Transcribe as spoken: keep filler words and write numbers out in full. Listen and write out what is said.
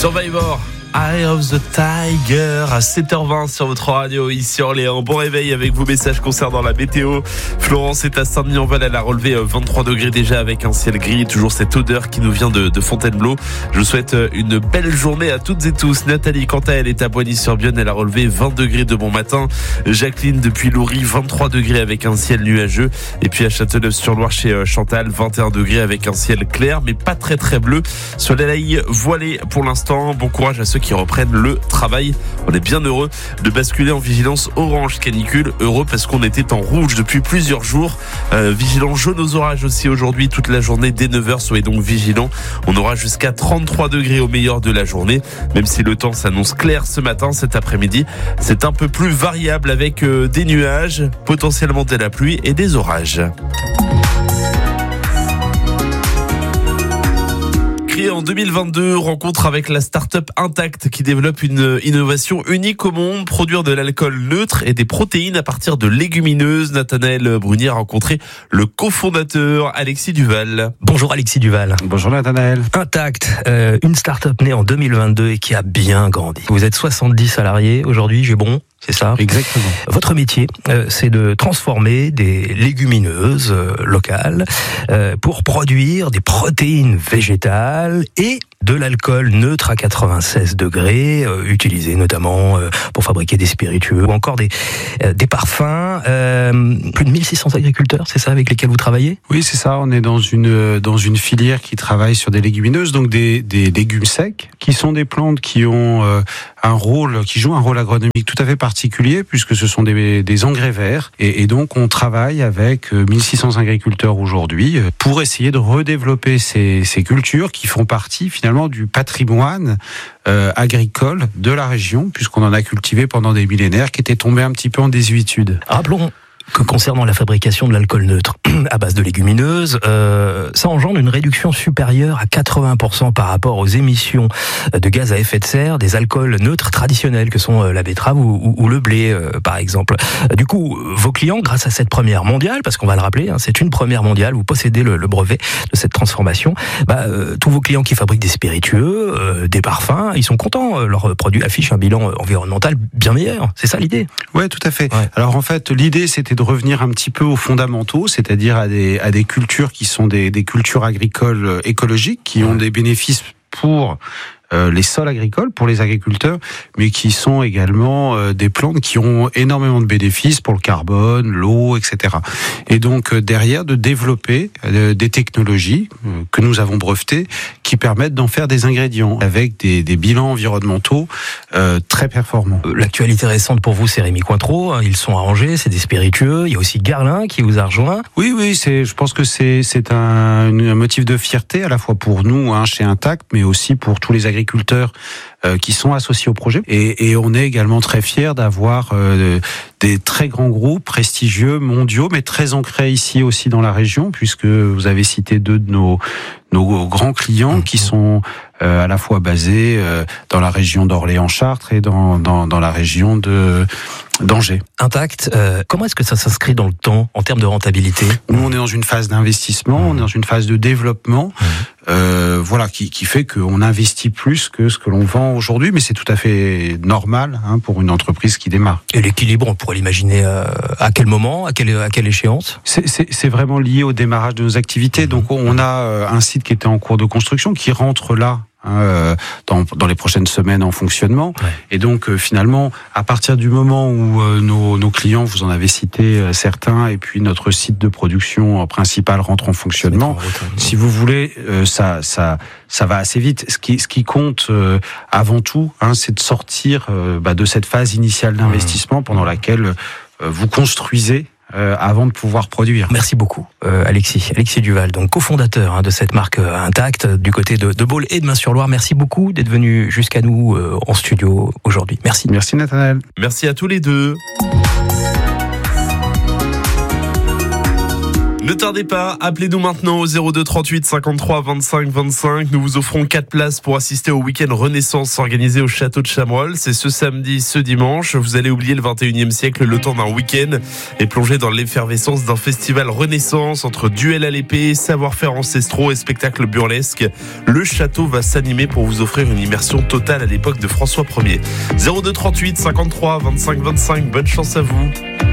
Survivor, Eye of the Tiger à sept heures vingt sur votre radio ici Orléans. Bon réveil avec vos messages concernant la météo. Florence est à Saint-Denis-en-Val, elle a relevé vingt-trois degrés déjà avec un ciel gris, toujours cette odeur qui nous vient de, de Fontainebleau. Je vous souhaite une belle journée à toutes et tous. Nathalie, quant à elle, est à Boigny-sur-Bienne, elle a relevé vingt degrés de bon matin. Jacqueline depuis Loury, vingt-trois degrés avec un ciel nuageux. Et puis à Châteauneuf-sur-Loire chez Chantal, vingt et un degrés avec un ciel clair mais pas très très bleu. Sur les laïs voilés pour l'instant. Bon courage à ceux qui reprennent le travail. On est bien heureux de basculer en vigilance orange canicule. Heureux parce qu'on était en rouge depuis plusieurs jours. Euh, vigilant jaune aux orages aussi aujourd'hui toute la journée dès neuf heures. Soyez donc vigilants. On aura jusqu'à trente-trois degrés au meilleur de la journée. Même si le temps s'annonce clair ce matin, cet après-midi, c'est un peu plus variable avec euh, des nuages, potentiellement de la pluie et des orages. Créé en deux mille vingt-deux, rencontre avec la start-up Intact qui développe une innovation unique au monde, produire de l'alcool neutre et des protéines à partir de légumineuses. Nathanaël Brunier a rencontré le cofondateur Alexis Duval. Bonjour Alexis Duval. Bonjour Nathanaël. Intact, euh, une start-up née en deux mille vingt-deux et qui a bien grandi. Vous êtes soixante-dix salariés aujourd'hui, j'ai bon ? C'est ça ? Exactement. Votre métier, euh, c'est de transformer des légumineuses euh, locales euh, pour produire des protéines végétales et de l'alcool neutre à quatre-vingt-seize degrés, euh, utilisé notamment euh, pour fabriquer des spiritueux ou encore des, euh, des parfums. Euh, plus de mille six cents agriculteurs, c'est ça, avec lesquels vous travaillez ? Oui, c'est ça. On est dans une, dans une filière qui travaille sur des légumineuses, donc des, des légumes secs, qui sont des plantes qui ont euh, un rôle, qui jouent un rôle agronomique tout à fait particulier, puisque ce sont des, des engrais verts. Et, et donc, on travaille avec mille six cents agriculteurs aujourd'hui pour essayer de redévelopper ces, ces cultures qui font partie, finalement, du patrimoine euh, agricole de la région, puisqu'on en a cultivé pendant des millénaires, qui étaient tombés un petit peu en désuétude. Rappelons que concernant la fabrication de l'alcool neutre à base de légumineuses, euh, ça engendre une réduction supérieure à quatre-vingts pour cent par rapport aux émissions de gaz à effet de serre des alcools neutres traditionnels que sont la betterave ou, ou, ou le blé, euh, par exemple. Du coup, vos clients, grâce à cette première mondiale, parce qu'on va le rappeler, hein, c'est une première mondiale, vous possédez le, le brevet de cette transformation, bah, euh, tous vos clients qui fabriquent des spiritueux, euh, des parfums, ils sont contents, euh, leurs produits affichent un bilan environnemental bien meilleur, c'est ça l'idée ? Ouais, tout à fait. Ouais. Alors en fait, l'idée c'était de revenir un petit peu aux fondamentaux, c'est-à-dire à des, à des cultures qui sont des, des cultures agricoles écologiques, qui ont des bénéfices pour euh, les sols agricoles, pour les agriculteurs, mais qui sont également euh, des plantes qui ont énormément de bénéfices pour le carbone, l'eau, et cetera. Et donc euh, derrière, de développer euh, des technologies euh, que nous avons brevetées qui permettent d'en faire des ingrédients avec des, des bilans environnementaux euh, très performants. L'actualité récente pour vous, c'est Rémi Cointreau, ils sont à Angers, c'est des spiritueux, il y a aussi Garlin qui vous a rejoint. Oui, oui, c'est, je pense que c'est, c'est un, un motif de fierté à la fois pour nous, hein, chez Intact, mais aussi pour tous les agriculteurs euh, qui sont associés au projet. Et, et on est également très fiers d'avoir euh, des très grands groupes prestigieux, mondiaux, mais très ancrés ici aussi dans la région, puisque vous avez cité deux de nos, nos grands clients qui sont euh, à la fois basés euh, dans la région d'Orléans-Chartres et dans, dans, dans la région de d'Angers. Intact, euh, comment est-ce que ça s'inscrit dans le temps en termes de rentabilité ? Nous, on est dans une phase d'investissement, mmh. on est dans une phase de développement, mmh. euh, voilà, qui, qui fait qu'on investit plus que ce que l'on vend aujourd'hui, mais c'est tout à fait normal hein, pour une entreprise qui démarre. Et l'équilibre, on pourrait l'imaginer euh, à quel moment, à quelle, à quelle échéance ? c'est, c'est, c'est vraiment lié au démarrage de nos activités. Mmh. Donc, on a euh, un site qui était en cours de construction, qui rentre là, Hein, dans, dans les prochaines semaines en fonctionnement. Ouais. Et donc euh, finalement, à partir du moment où euh, nos, nos clients, vous en avez cité euh, certains, et puis notre site de production principal rentre en fonctionnement, si vous voulez, euh, ça, ça, ça va assez vite. Ce qui, ce qui compte euh, avant tout, hein, c'est de sortir euh, bah, de cette phase initiale d'investissement mmh. pendant laquelle euh, vous construisez Euh, avant de pouvoir produire. Merci beaucoup, euh, Alexis. Alexis Duval, donc cofondateur hein, de cette marque euh, Intact du côté de, de Baule et de Main-sur-Loire. Merci beaucoup d'être venu jusqu'à nous euh, en studio aujourd'hui. Merci. Merci Nathanaël. Merci à tous les deux. Ne tardez pas, appelez-nous maintenant au zéro deux trente-huit cinquante-trois vingt-cinq vingt-cinq. Nous vous offrons quatre places pour assister au week-end Renaissance organisé au château de Chabrol. C'est ce samedi, ce dimanche. Vous allez oublier le vingt et unième siècle le temps d'un week-end et plonger dans l'effervescence d'un festival Renaissance entre duel à l'épée, savoir-faire ancestraux et spectacles burlesques. Le château va s'animer pour vous offrir une immersion totale à l'époque de François Ier. zéro deux trente-huit cinquante-trois vingt-cinq vingt-cinq. Bonne chance à vous.